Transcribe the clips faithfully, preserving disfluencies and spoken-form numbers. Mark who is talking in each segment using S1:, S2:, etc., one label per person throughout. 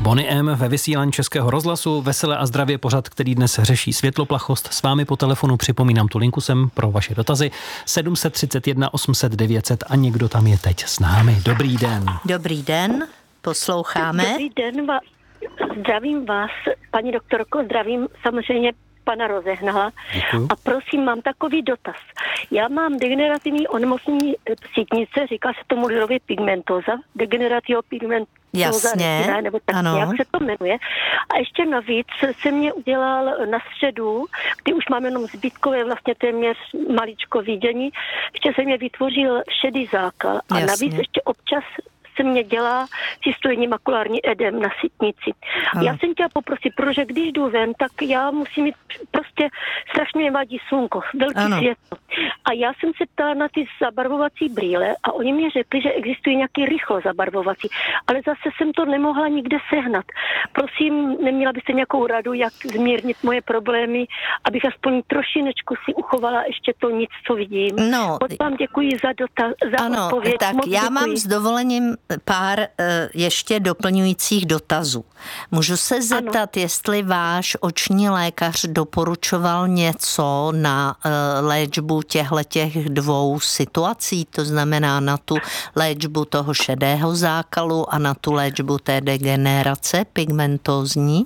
S1: Bonnie M. ve vysílání Českého rozhlasu. Veselé a zdravě pořad, který dnes řeší světloplachost. S vámi po telefonu připomínám tu linku sem pro vaše dotazy. sedm set třicet jedna osm set devět set a někdo tam je teď s námi. Dobrý den.
S2: Dobrý den, posloucháme.
S3: Dobrý den, va- zdravím vás, paní doktorko, zdravím samozřejmě pana Rozehnala.
S1: Děkuju.
S3: A prosím, mám takový dotaz. Já mám degenerativní onemocnění sítnice, říká se tomu lidově pigmentóza, degeneratio pigmentóza.
S2: Jasně,
S3: retina, nebo tak
S2: ano.
S3: jak se to jmenuje. A ještě navíc se mě udělal na středu, kdy už mám jenom zbytkové vlastně téměř maličko vidění, ještě se mě vytvořil šedý zákal. A
S2: Jasně.
S3: navíc ještě občas se mě dělá cystojní makulární edem na sítnici.
S2: Ano.
S3: Já jsem chtěla poprosit, protože když jdu ven, tak já musím mít prostě strašně mě vadí slunko, velký
S2: Ano.
S3: světlo. A já jsem se ptala na ty zabarvovací brýle a oni mi řekli, že existují nějaký rychlo zabarvovací, ale zase jsem to nemohla nikde sehnat. Prosím, neměla byste nějakou radu, jak zmírnit moje problémy, abych aspoň trošinečku si uchovala ještě to nic, co vidím.
S2: No,
S3: Moc vám děkuji za, dotaz, za
S2: ano,
S3: odpověď.
S2: tak
S3: Moc
S2: já
S3: děkuji.
S2: mám s dovolením pár uh, ještě doplňujících dotazů. Můžu se zeptat, ano. jestli váš oční lékař doporučoval něco na uh, léčbu těchto dvou situací, to znamená na tu léčbu toho šedého zákalu a na tu léčbu té degenerace pigmentózní?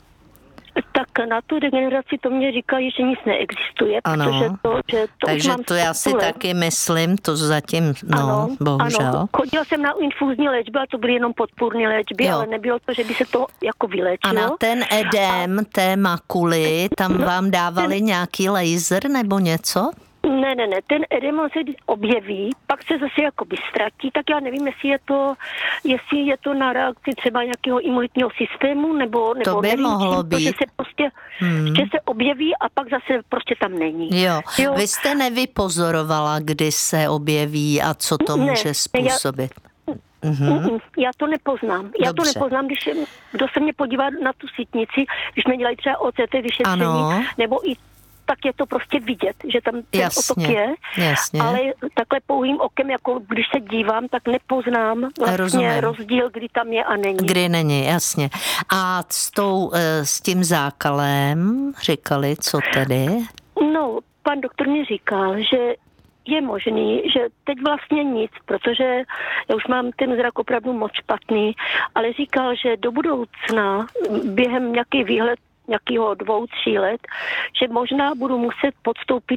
S3: Tak na tu degeneraci to mě říkají, že nic neexistuje,
S2: Ano.
S3: protože to, že to
S2: Takže
S3: už mám
S2: to já si
S3: sto let.
S2: taky myslím, to zatím, no,
S3: Ano,
S2: bohužel.
S3: ano. Chodila jsem na infúzní léčbu, a to byly jenom podpůrné léčby,
S2: Jo.
S3: ale nebylo to, že by se to jako vyléčilo.
S2: A na ten edém, té makuly, tam vám dávali nějaký laser nebo něco?
S3: Ne, ne, ne, ten edem on se objeví, pak se zase jakoby ztratí, tak já nevím, jestli je to, jestli je to na reakci třeba nějakého imunitního systému, nebo, nebo
S2: To by
S3: nevím,
S2: mohlo
S3: čím, to, že
S2: být.
S3: se prostě,
S2: Hmm.
S3: že se objeví a pak zase prostě tam není.
S2: Jo.
S3: Jo.
S2: Vy jste nevypozorovala, kdy se objeví a co to
S3: Ne,
S2: může
S3: já-
S2: způsobit? Mhm.
S3: Mm-mm, já to nepoznám. Já
S2: Dobře.
S3: to nepoznám, když kdo se mě podívá na tu sítnici, když mě dělají třeba O C T vyšetření,
S2: Ano.
S3: nebo i tak je to prostě vidět, že tam ten
S2: Jasně,
S3: otok je,
S2: jasně.
S3: ale takhle pouhým okem, jako když se dívám, tak nepoznám vlastně
S2: Rozumím.
S3: rozdíl, kdy tam je a není.
S2: Kdy není, jasně. A s, tou, eh, s tím zákalem říkali, co tedy?
S3: No, pan doktor mi říkal, že je možný, že teď vlastně nic, protože já už mám ten zrak opravdu moc špatný, ale říkal, že do budoucna během nějaký výhled nějakého dvou, tří let, že možná budu muset podstoupit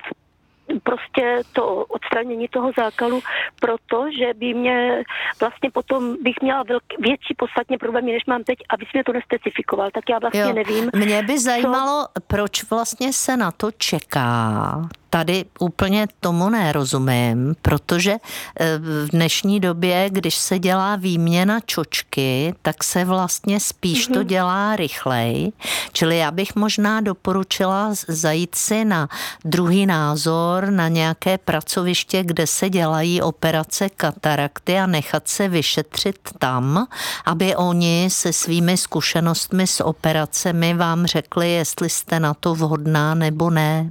S3: prostě to odstranění toho zákalu, protože by mě vlastně potom bych měla velký, větší podstatně problémy, než mám teď, aby mě to nespecifikoval, tak já vlastně
S2: Jo.
S3: nevím.
S2: Mě by zajímalo, co? Proč vlastně se na to čeká. Tady úplně tomu nerozumím, protože v dnešní době, když se dělá výměna čočky, tak se vlastně spíš mm-hmm. to dělá rychleji. Čili já bych možná doporučila zajít si na druhý názor, na nějaké pracoviště, kde se dělají operace katarakty a nechat se vyšetřit tam, aby oni se svými zkušenostmi s operacemi vám řekli, jestli jste na to vhodná nebo ne.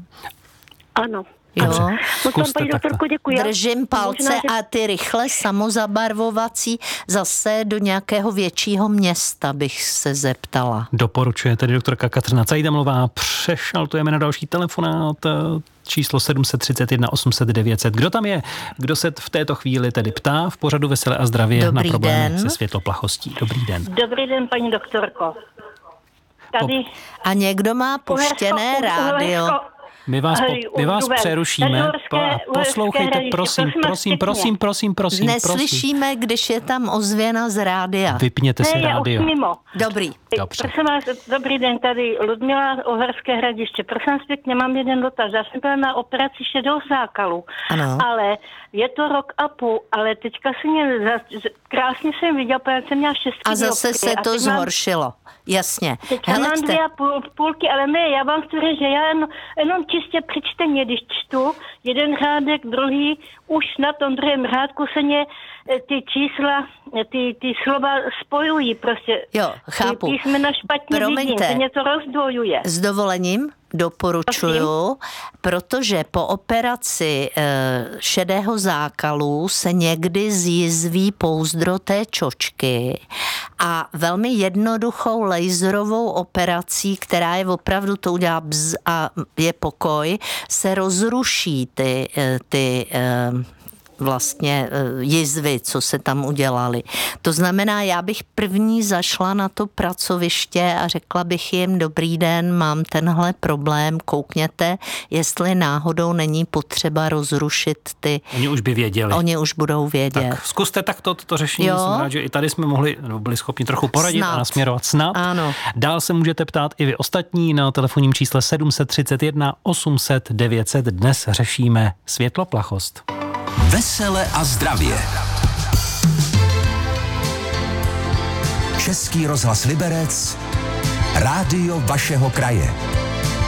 S3: Ano.
S2: Jo.
S3: Moc vám,
S1: Zkuste
S3: paní
S1: takto.
S3: doktorko, děkuji.
S2: Držím palce
S3: Možná, že...
S2: a ty rychle samozabarvovací zase do nějakého většího města bych se zeptala.
S1: Doporučuje tedy doktorka Kateřina Cajdamová. Přešaltujeme na další telefonát číslo sedm set třicet jedna osm set devět set. Kdo tam je? Kdo se v této chvíli tedy ptá v pořadu Veselé a zdravě
S2: Dobrý
S1: na problémy
S2: den.
S1: se světloplachostí? Dobrý den.
S3: Dobrý den, paní doktorko. Tady...
S2: A někdo má puštěné rádio.
S1: My vás, po, my vás přerušíme. Poslouchejte, prosím, prosím, prosím, prosím, prosím.
S2: Neslyšíme, když je tam ozvěna z rádia.
S1: Vypněte si
S3: Ne, já
S1: rádio.
S3: už mimo.
S2: Dobrý.
S1: Dobře.
S3: Prosím vás, dobrý den, tady Ludmila, Uherské Hradiště. Prosím pěkně, mám jeden dotaz. Já jsem byla na operaci šedého zákalu,
S2: Ano.
S3: ale je to rok a půl, ale teďka se mě za, krásně jsem viděla, protože jsem měla šest
S2: A zase
S3: dioptrie
S2: se to
S3: teď mám-
S2: zhoršilo. Jasně.
S3: Teďka mám
S2: Helejte,
S3: dvě a půl, půlky, ale ne, já vám chci říct, že já jen, jenom čistě při čtení, když čtu jeden řádek, druhý, už na tom druhém řádku se mě eh, ty čísla, eh, ty, ty slova spojují prostě.
S2: Jo, chápu.
S3: Ty písmena špatně
S2: Promiňte.
S3: vidím, se mě to rozdvojuje.
S2: s dovolením doporučuju, protože po operaci e, šedého zákalu se někdy zjizví pouzdro té čočky A velmi jednoduchou laserovou operací, která je opravdu, to udělá bz a je pokoj, se rozruší ty, ty vlastně jizvy, co se tam udělali. To znamená, já bych první zašla na to pracoviště a řekla bych jim, dobrý den, mám tenhle problém, koukněte, jestli náhodou není potřeba rozrušit ty...
S1: Oni už by věděli.
S2: Oni už budou vědět.
S1: Tak zkuste takto to řešení,
S2: jo?
S1: jsem rád, že i tady jsme mohli, no, byli schopni trochu poradit snad. A nasměrovat snad.
S2: Ano.
S1: Dál se můžete ptát i vy ostatní na telefonním čísle sedm set třicet jedna osm set devět set. Dnes řešíme světloplachost.
S4: Vesele a zdravě. Český rozhlas Liberec, rádio vašeho kraje.